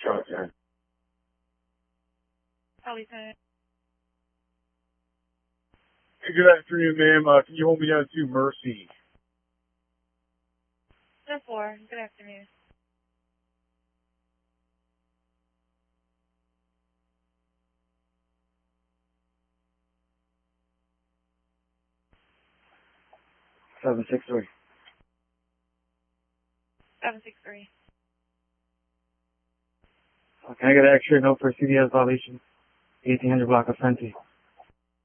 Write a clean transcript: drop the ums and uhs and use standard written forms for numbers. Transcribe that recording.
Charlie 10. Charlie 10. Hey, good afternoon, ma'am. Can you hold me down to Mercy? 10-4. Good afternoon. Seven six three. 763. Can I get an X-ray note for CDS violation? 1800 block of Fenty.